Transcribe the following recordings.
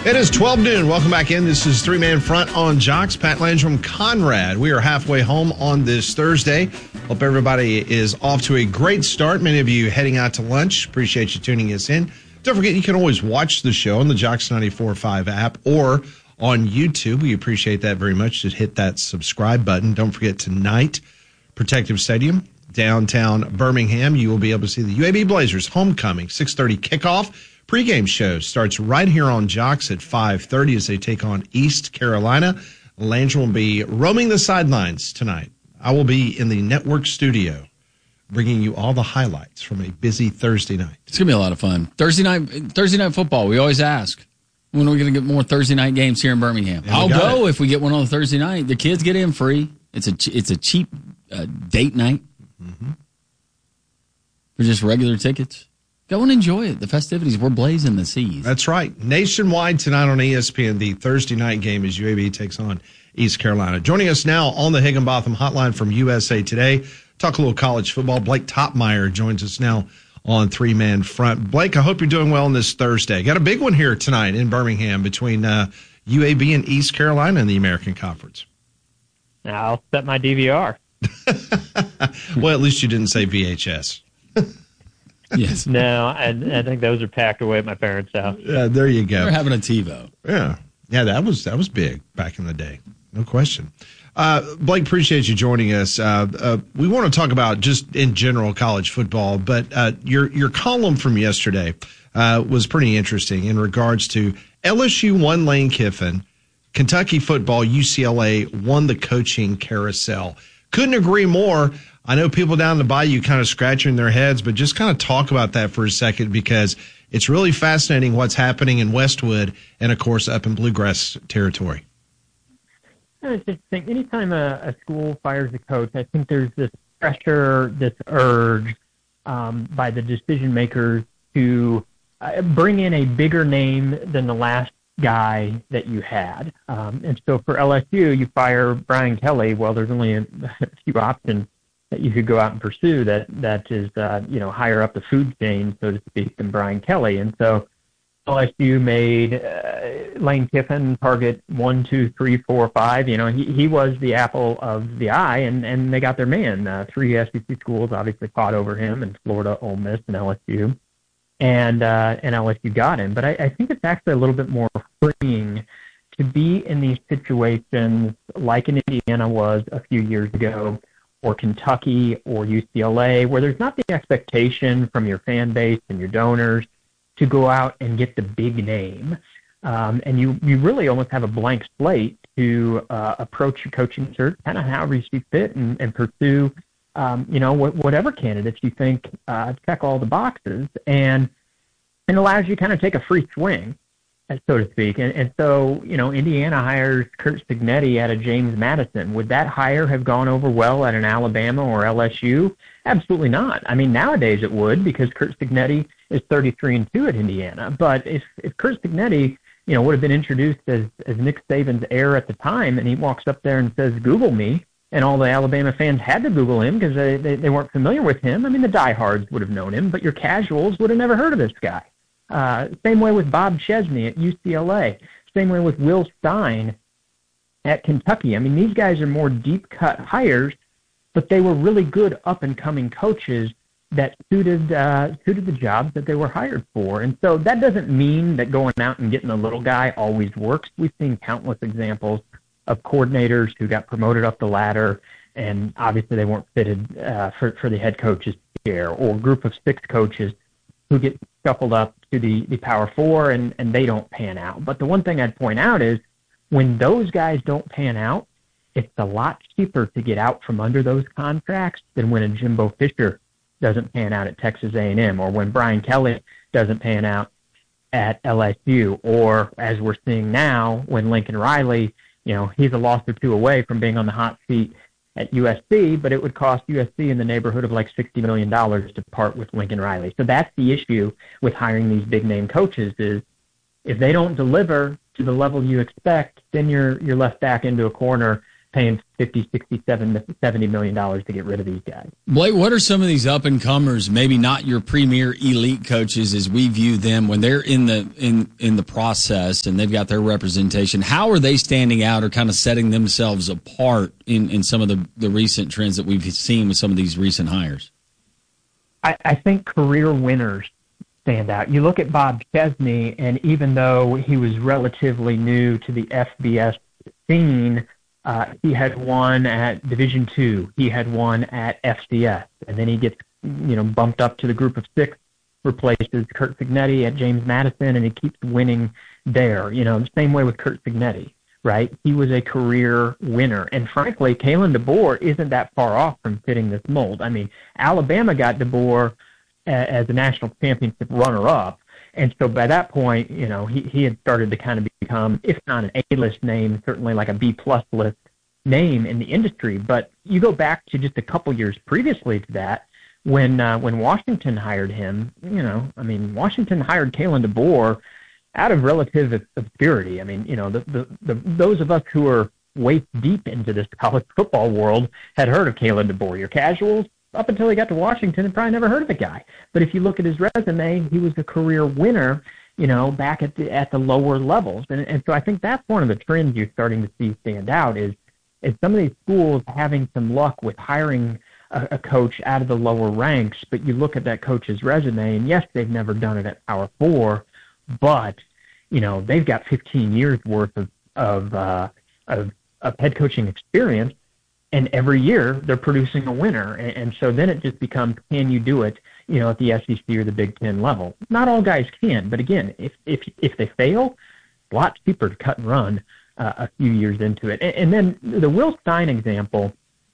It is 12 noon. Welcome back in. This is Three Man Front on Jocks. Pat Landrum, Conrad. We are halfway home on this Thursday. Hope everybody is off to a great start. Many of you heading out to lunch. Appreciate you tuning us in. Don't forget, you can always watch the show on the Jocks 94.5 app or on YouTube. We appreciate that very much. Just hit that subscribe button. Don't forget, tonight, Protective Stadium, downtown Birmingham, you will be able to see the UAB Blazers homecoming, 6:30 kickoff. Pre-game show starts right here on Jocks at 5:30 as they take on East Carolina. Landrum will be roaming the sidelines tonight. I will be in the network studio bringing you all the highlights from a busy Thursday night. It's going to be a lot of fun. Thursday night football, we always ask, when are we going to get more Thursday night games here in Birmingham? I'll go if we get one on Thursday night. The kids get in free. It's a cheap date night for just regular tickets. Go and enjoy it. The festivities. We're blazing the seas. That's right. Nationwide tonight on ESPN, the Thursday night game as UAB takes on East Carolina. Joining us now on the Higginbotham Hotline from USA Today, talk a little college football. Blake Topmeyer joins us now on Three Man Front. Blake, I hope you're doing well on this Thursday. Got a big one here tonight in Birmingham between UAB and East Carolina in the American Conference. I'll set my DVR. Well, at least you didn't say VHS. Yes. No, I think those are packed away at my parents' house. Yeah, there you go. We're having a TiVo. Yeah, that was big back in the day, no question. Blake, appreciate you joining us. We want to talk about just in general college football, but your column from yesterday was pretty interesting in regards to LSU won Lane Kiffin, Kentucky football, UCLA won the coaching carousel. Couldn't agree more. I know people down the bayou kind of scratching their heads, but just kind of talk about that for a second because it's really fascinating what's happening in Westwood and, of course, up in Bluegrass territory. I just think anytime a school fires a coach, I think there's this pressure, this urge by the decision makers to bring in a bigger name than the last guy that you had. And so for LSU, you fire Brian Kelly. Well, there's only a few options that you could go out and pursue that is, higher up the food chain, so to speak, than Brian Kelly. And so LSU made Lane Kiffin target 1, 2, 3, 4, 5. He was the apple of the eye, and they got their man. 3 SEC schools obviously fought over him, in Florida, Ole Miss, and LSU. And LSU got him. But I think it's actually a little bit more freeing to be in these situations like in Indiana was a few years ago, or Kentucky or UCLA, where there's not the expectation from your fan base and your donors to go out and get the big name. And you really almost have a blank slate to approach your coaching search kind of however you see fit and pursue, whatever candidates you think check all the boxes. And it allows you to kind of take a free swing, so to speak. And so, Indiana hires Curt Cignetti out of James Madison. Would that hire have gone over well at an Alabama or LSU? Absolutely not. I mean, nowadays it would, because Curt Cignetti is 33-2 at Indiana. But if Curt Cignetti, would have been introduced as Nick Saban's heir at the time, and he walks up there and says, "Google me," and all the Alabama fans had to Google him because they weren't familiar with him. I mean, the diehards would have known him, but your casuals would have never heard of this guy. Same way with Bob Chesney at UCLA. Same way with Will Stein at Kentucky. I mean, these guys are more deep-cut hires, but they were really good up-and-coming coaches that suited the jobs that they were hired for. And so that doesn't mean that going out and getting a little guy always works. We've seen countless examples of coordinators who got promoted up the ladder, and obviously they weren't fitted for the head coach's chair, or a group of 6 coaches who get shuffled up to the Power Four and they don't pan out. But the one thing I'd point out is when those guys don't pan out, it's a lot cheaper to get out from under those contracts than when a Jimbo Fisher doesn't pan out at Texas A&M, or when Brian Kelly doesn't pan out at LSU, or as we're seeing now, when Lincoln Riley, he's a loss or 2 away from being on the hot seat at USC, but it would cost USC in the neighborhood of like $60 million to part with Lincoln Riley. So that's the issue with hiring these big-name coaches is if they don't deliver to the level you expect, then you're left back into a corner paying 50, 67, $70 million to get rid of these guys. Blake, what are some of these up and comers, maybe not your premier elite coaches as we view them when they're in the process and they've got their representation? How are they standing out or kind of setting themselves apart in some of the recent trends that we've seen with some of these recent hires? I think career winners stand out. You look at Bob Chesney, and even though he was relatively new to the FBS scene, he had won at Division II. He had won at FCS, and then he gets bumped up to the Group of Six, replaces Curt Cignetti at James Madison, and he keeps winning there. The same way with Curt Cignetti, right? He was a career winner, and frankly, Kalen DeBoer isn't that far off from fitting this mold. I mean, Alabama got DeBoer as a national championship runner-up. And so by that point, he had started to kind of become, if not an A-list name, certainly like a B-plus list name in the industry. But you go back to just a couple years previously to that, when Washington hired him, Washington hired Kalen DeBoer out of relative obscurity. I mean, those of us who are waist deep into this college football world had heard of Kalen DeBoer. Your casuals, up until he got to Washington, and probably never heard of the guy. But if you look at his resume, he was a career winner, back at the lower levels. And so I think that's one of the trends you're starting to see stand out is some of these schools having some luck with hiring a coach out of the lower ranks. But you look at that coach's resume, and yes, they've never done it at Power 4, but they've got 15 years worth of head coaching experience. And every year they're producing a winner. And so then it just becomes, can you do it, at the SEC or the Big Ten level? Not all guys can, but again, if they fail, a lot cheaper to cut and run a few years into it. And then the Will Stein example,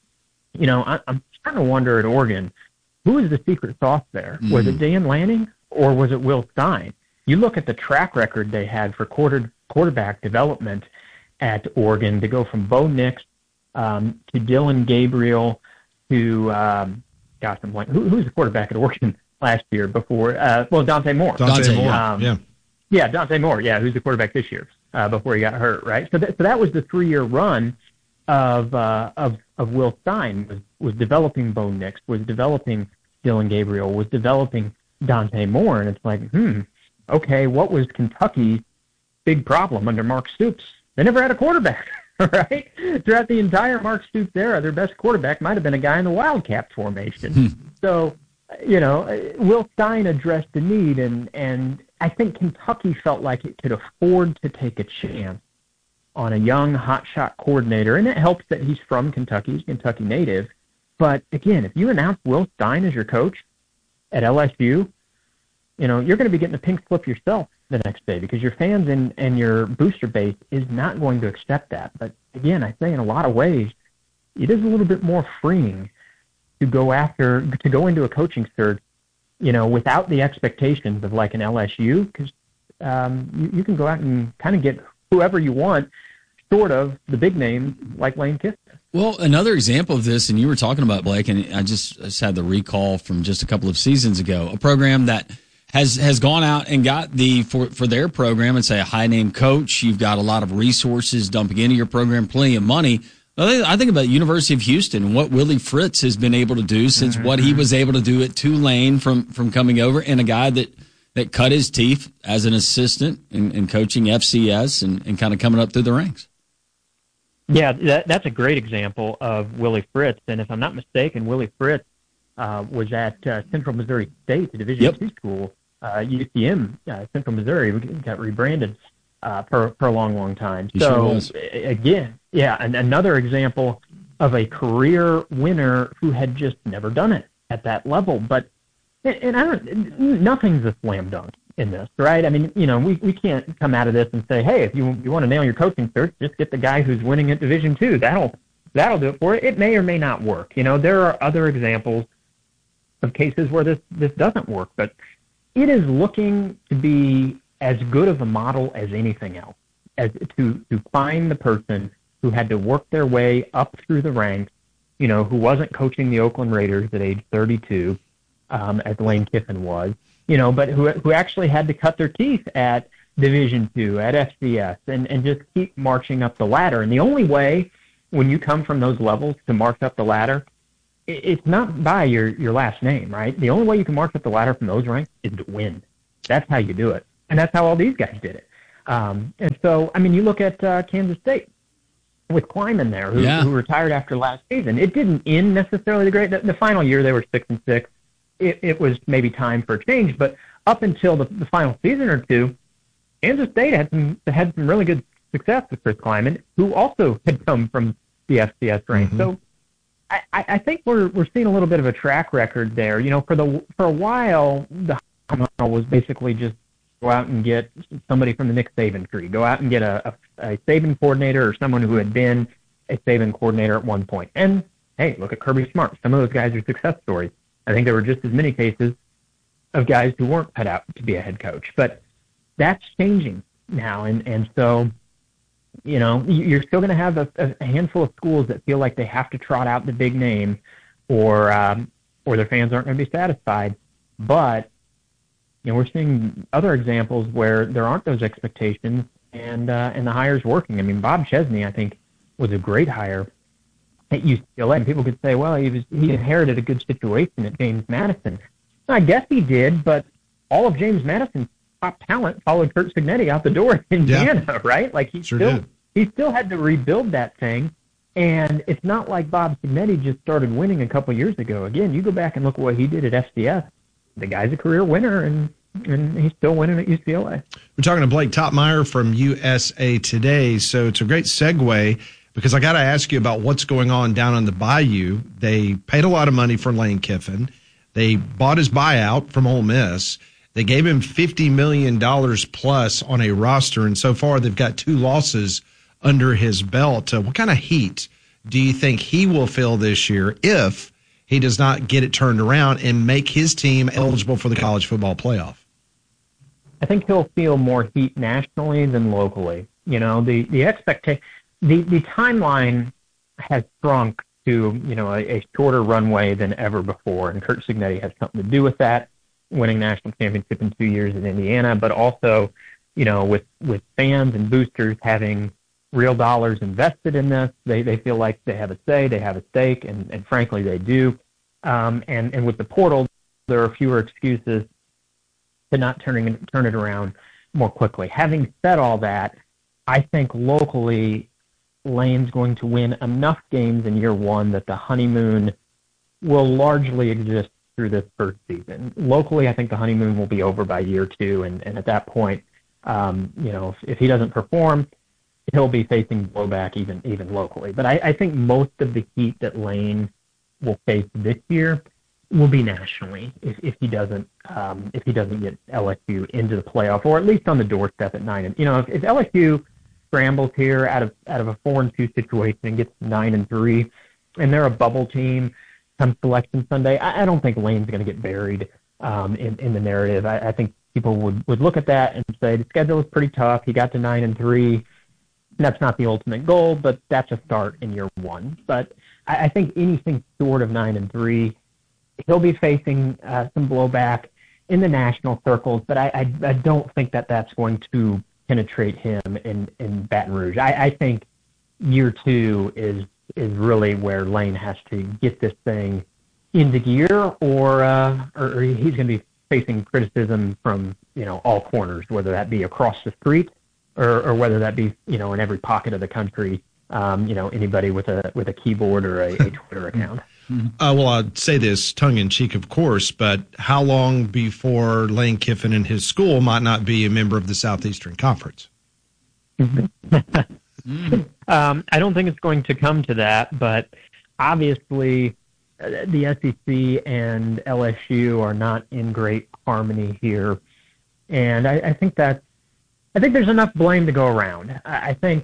I'm starting to wonder at Oregon, who was the secret sauce there? Was it Dan Lanning or was it Will Stein? You look at the track record they had for quarterback development at Oregon to go from Bo Nix to Dylan Gabriel, to I'm blank. Who's the quarterback at Oregon last year before? Dante Moore. Dante Moore. Dante Moore. Yeah, who's the quarterback this year before he got hurt, right? So that was the 3-year run of Will Stein. Was developing Bo Nix, was developing Dylan Gabriel, was developing Dante Moore, and it's like, okay, what was Kentucky's big problem under Mark Stoops? They never had a quarterback. Right? Throughout the entire Mark Stoops era, their best quarterback might have been a guy in the Wildcat formation. So, Will Stein addressed the need, and I think Kentucky felt like it could afford to take a chance on a young hotshot coordinator, and it helps that he's from Kentucky, he's a Kentucky native. But again, if you announce Will Stein as your coach at LSU, you're going to be getting a pink slip yourself the next day because your fans and your booster base is not going to accept that. But again, I say in a lot of ways, it is a little bit more freeing to go into a coaching search, without the expectations of like an LSU, because you can go out and kind of get whoever you want, sort of the big name like Lane Kiffin. Well, another example of this, and you were talking about, Blake, and I just had the recall from just a couple of seasons ago, a program that has gone out and got for their program, and say a high name coach. You've got a lot of resources dumping into your program, plenty of money. I think about University of Houston and what Willie Fritz has been able to do since what he was able to do at Tulane from coming over, and a guy that cut his teeth as an assistant and coaching FCS and kind of coming up through the ranks. Yeah, that's a great example of Willie Fritz. And if I'm not mistaken, Willie Fritz was at Central Missouri State, the Division II school. UCM, Central Missouri, got rebranded for a long, long time. He so sure was. Again, and another example of a career winner who had just never done it at that level. But nothing's a slam dunk in this, right? I mean, we can't come out of this and say, hey, if you want to nail your coaching search, just get the guy who's winning at Division II. That'll do it for it. It may or may not work. There are other examples of cases where this doesn't work, but it is looking to be as good of a model as anything else, as to find the person who had to work their way up through the ranks, who wasn't coaching the Oakland Raiders at age 32, as Lane Kiffin was, but who actually had to cut their teeth at Division II, at FCS, and just keep marching up the ladder. And the only way when you come from those levels to march up the ladder, it's not by your last name, right? The only way you can march up the ladder from those ranks is to win. That's how you do it. And that's how all these guys did it. And so, I mean, you look at Kansas State with Kleiman there, who retired after last season. It didn't end necessarily the great. The final year, they were 6-6. It was maybe time for a change. But up until the final season or two, Kansas State had some really good success with Chris Kleiman, who also had come from the FCS ranks. Mm-hmm. So I think we're seeing a little bit of a track record there. You know, for a while, the model was basically just go out and get somebody from the Nick Saban tree. Go out and get a Saban coordinator or someone who had been a Saban coordinator at one point. And, hey, look at Kirby Smart. Some of those guys are success stories. I think there were just as many cases of guys who weren't cut out to be a head coach. But that's changing now. And so, you know, you're still going to have a handful of schools that feel like they have to trot out the big name or their fans aren't going to be satisfied. But, you know, we're seeing other examples where there aren't those expectations and the hire's working. I mean, Bob Chesney, I think, was a great hire at UCLA. And people could say, well, he inherited a good situation at James Madison. I guess he did, but all of James Madison's top talent followed Curt Cignetti out the door in Indiana, right? Like he still had to rebuild that thing. And it's not like Bob Cignetti just started winning a couple years ago. Again, you go back and look at what he did at FCS. The guy's a career winner, and he's still winning at UCLA. We're talking to Blake Toppmeyer from USA Today. So it's a great segue because I got to ask you about what's going on down on the Bayou. They paid a lot of money for Lane Kiffin. They bought his buyout from Ole Miss. They gave him $50 million plus on a roster, and so far they've got 2 losses under his belt. What kind of heat do you think he will feel this year if he does not get it turned around and make his team eligible for the college football playoff? I think he'll feel more heat nationally than locally. You know, the expectation, the timeline has shrunk to, you know, a shorter runway than ever before, and Curt Cignetti has something to do with that, winning national championship in 2 years in Indiana, but also, you know, with fans and boosters having real dollars invested in this, they feel like they have a say, they have a stake, and frankly, they do. And with the portal, there are fewer excuses to not turn it around more quickly. Having said all that, I think locally, Lane's going to win enough games in year one that the honeymoon will largely exist through this first season. Locally, I think the honeymoon will be over by year 2, and at that point, you know, if he doesn't perform, he'll be facing blowback even locally. But I think most of the heat that Lane will face this year will be nationally if he doesn't get LSU into the playoff, or at least on the doorstep at 9. And you know, if LSU scrambles here out of a 4-2 situation and gets 9-3, and they're a bubble team come Selection Sunday, I don't think Lane's going to get buried in the narrative. I think people would look at that and say the schedule is pretty tough. He got to 9-3. That's not the ultimate goal, but that's a start in year one. But I think anything short of 9-3, he'll be facing some blowback in the national circles. But I don't think that's going to penetrate him in Baton Rouge. I think year 2 is really where Lane has to get this thing into gear, or he's going to be facing criticism from, you know, all corners, whether that be across the street or whether that be, you know, in every pocket of the country, you know, anybody with a keyboard or a Twitter account. Well, I'd say this tongue-in-cheek, of course, but how long before Lane Kiffin and his school might not be a member of the Southeastern Conference? I don't think it's going to come to that, but obviously the SEC and LSU are not in great harmony here, and I think there's enough blame to go around. I think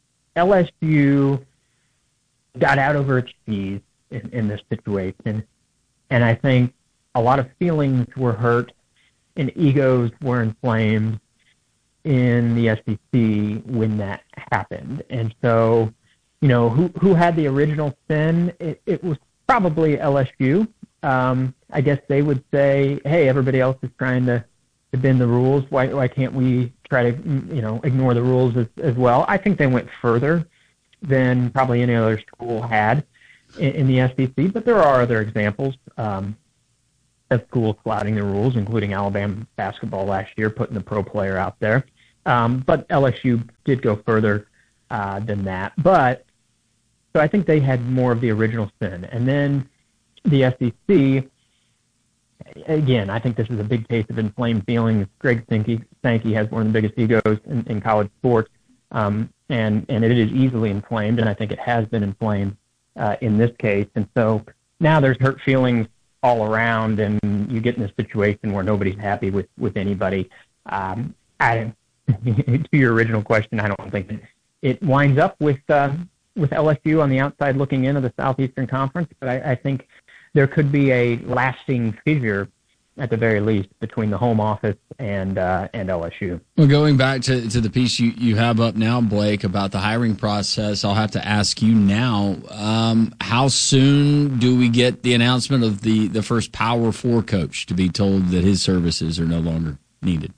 LSU got out over its skis in this situation, and I think a lot of feelings were hurt and egos were inflamed in the SEC when that happened. And so, you know, who had the original sin? It was probably LSU. I guess they would say, hey, everybody else is trying to bend the rules. Why can't we try to, you know, ignore the rules as well? I think they went further than probably any other school had in the SEC. But there are other examples of schools flouting the rules, including Alabama basketball last year, putting the pro player out there. But LSU did go further than that. But so I think they had more of the original sin. And then the SEC, again, I think this is a big case of inflamed feelings. Greg Sankey has one of the biggest egos in college sports, and it is easily inflamed, and I think it has been inflamed in this case. And so now there's hurt feelings all around, and you get in a situation where nobody's happy with anybody. To your original question, I don't think it winds up with LSU on the outside looking into the Southeastern Conference, but I think there could be a lasting fissure, at the very least, between the home office and LSU. Well, going back to the piece you have up now, Blake, about the hiring process, I'll have to ask you now, how soon do we get the announcement of the first Power 4 coach to be told that his services are no longer needed?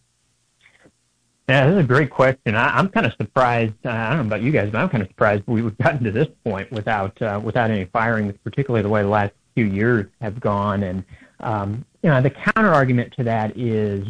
Yeah, this is a great question. I'm kind of surprised. I don't know about you guys, but I'm kind of surprised we've gotten to this point without any firings, particularly the way the last few years have gone. And the counter argument to that is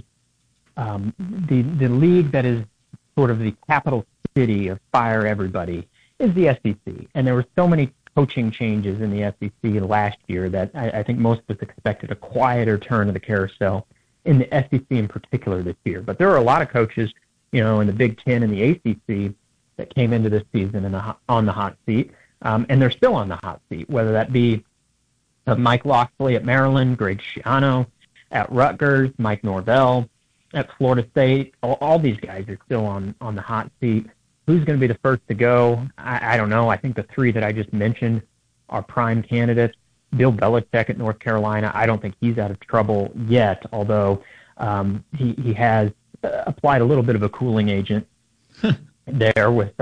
the league that is sort of the capital city of fire everybody is the SEC. And there were so many coaching changes in the SEC last year that I think most of us expected a quieter turn of the carousel in the SEC in particular this year. But there are a lot of coaches, in the Big Ten and the ACC that came into this season on the hot seat, and they're still on the hot seat, whether that be Mike Locksley at Maryland, Greg Schiano at Rutgers, Mike Norvell at Florida State. All these guys are still on the hot seat. Who's going to be the first to go? I don't know. I think the three that I just mentioned are prime candidates. Bill Belichick at North Carolina, I don't think he's out of trouble yet, although he has applied a little bit of a cooling agent there with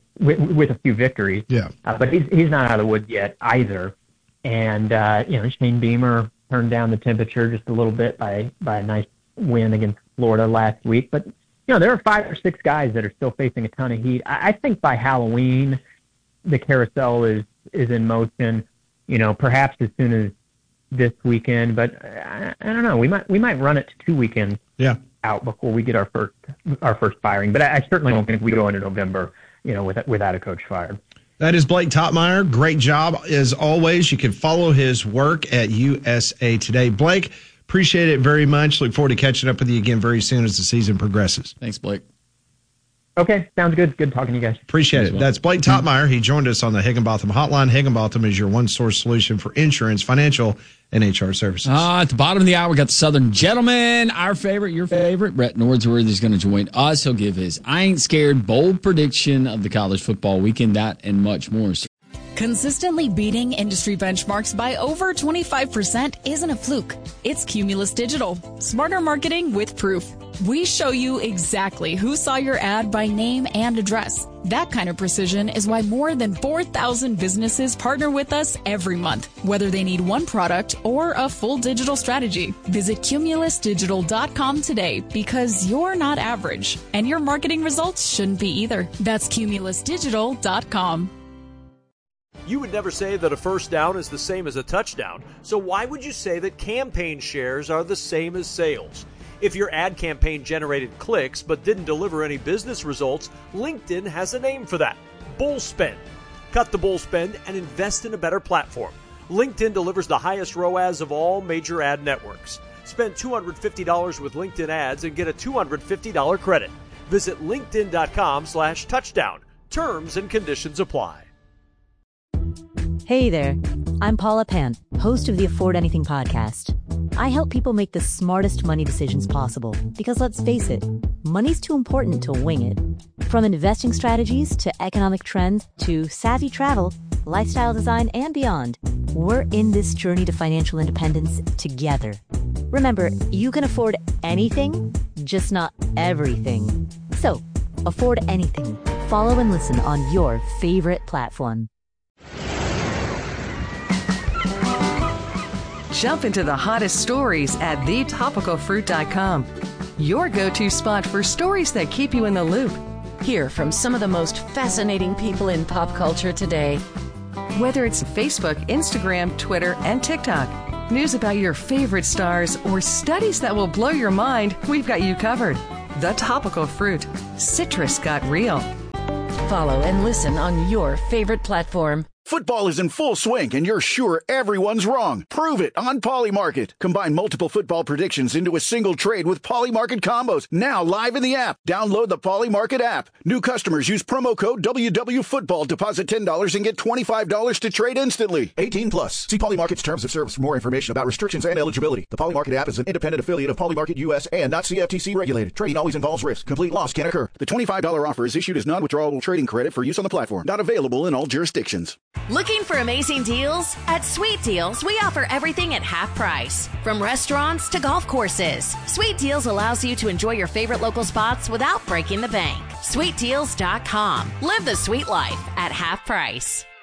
a few victories. Yeah. But he's not out of the woods yet either. And Shane Beamer turned down the temperature just a little bit by a nice win against Florida last week. But there are 5 or 6 guys that are still facing a ton of heat. I think by Halloween the carousel is in motion. Perhaps as soon as this weekend, but I don't know. We might run it to 2 weekends. Yeah. Out before we get our first firing. But I certainly don't think we go into November, without a coach fired. That is Blake Toppmeyer. Great job as always. You can follow his work at USA Today. Blake, appreciate it very much. Look forward to catching up with you again very soon as the season progresses. Thanks, Blake. Okay, sounds good. Good talking to you guys. Appreciate it. Well. That's Blake Toppmeyer. He joined us on the Higginbotham Hotline. Higginbotham is your one-source solution for insurance, financial, and HR services. At the bottom of the hour, we got the Southern Gentleman, our favorite, your favorite. Brett Nordsworth is going to join us. He'll give his I Ain't Scared bold prediction of the college football weekend, that and much more. Consistently beating industry benchmarks by over 25% isn't a fluke. It's Cumulus Digital. Smarter marketing with proof. We show you exactly who saw your ad by name and address. That kind of precision is why more than 4,000 businesses partner with us every month, whether they need one product or a full digital strategy. Visit cumulusdigital.com today because you're not average, and your marketing results shouldn't be either. That's cumulusdigital.com. You would never say that a first down is the same as a touchdown, so why would you say that campaign shares are the same as sales? If your ad campaign generated clicks but didn't deliver any business results, LinkedIn has a name for that: bull spend. Cut the bull spend and invest in a better platform. LinkedIn delivers the highest ROAS of all major ad networks. Spend $250 with LinkedIn ads and get a $250 credit. Visit linkedin.com/touchdown. Terms and conditions apply. Hey there, I'm Paula Pant, host of the Afford Anything podcast. I help people make the smartest money decisions possible because, let's face it, money's too important to wing it. From investing strategies to economic trends to savvy travel, lifestyle design, and beyond, we're in this journey to financial independence together. Remember, you can afford anything, just not everything. So, afford anything. Follow and listen on your favorite platform. Jump into the hottest stories at thetopicalfruit.com. Your go-to spot for stories that keep you in the loop. Hear from some of the most fascinating people in pop culture today. Whether it's Facebook, Instagram, Twitter, and TikTok, news about your favorite stars, or studies that will blow your mind, we've got you covered. The Topical Fruit. Citrus got real. Follow and listen on your favorite platform. Football is in full swing, and you're sure everyone's wrong. Prove it on Polymarket. Combine multiple football predictions into a single trade with Polymarket combos. Now live in the app. Download the Polymarket app. New customers use promo code WWFootball. Deposit $10 and get $25 to trade instantly. 18 plus. See Polymarket's terms of service for more information about restrictions and eligibility. The Polymarket app is an independent affiliate of Polymarket US and not CFTC regulated. Trading always involves risk. Complete loss can occur. The $25 offer is issued as non-withdrawable trading credit for use on the platform. Not available in all jurisdictions. Looking for amazing deals? At Sweet Deals, we offer everything at half price. From restaurants to golf courses, Sweet Deals allows you to enjoy your favorite local spots without breaking the bank. SweetDeals.com. Live the sweet life at half price.